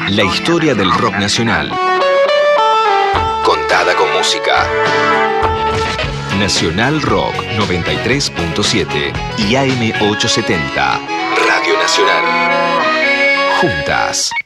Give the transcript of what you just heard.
La historia del rock nacional. Contada con música. Nacional Rock 93.7 y AM 870. Radio Nacional. Juntas.